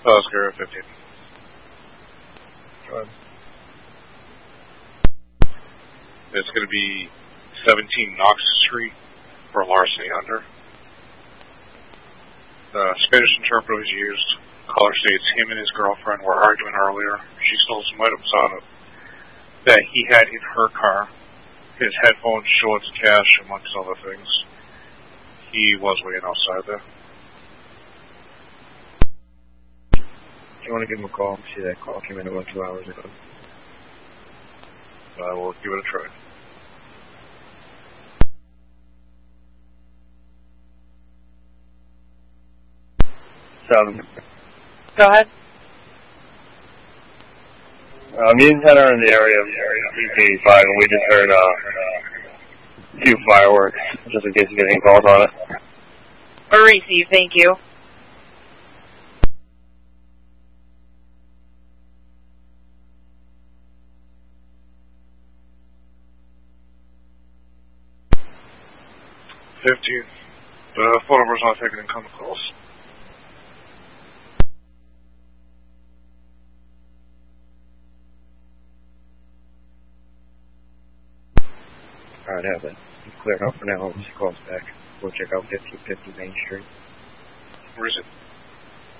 Oscar 15. Go ahead. It's going to be 17 Knox Street for larceny under. The Spanish interpreter was used. Caller states him and his girlfriend were arguing earlier. She stole some items on it that he had in her car. His headphones, shorts, cash, amongst other things. He was waiting outside there. Do you want to give him a call? See, that call came in about 2 hours ago. I will give it a try. Go ahead. Me and Ted are in the area of 85, and we just heard a few fireworks, just in case you get any calls on it. Or receive, thank you. The phone number's not taking incoming calls. Alright, have it. Clear out for now. She calls back. We'll check out 1550 Main Street. Where is it?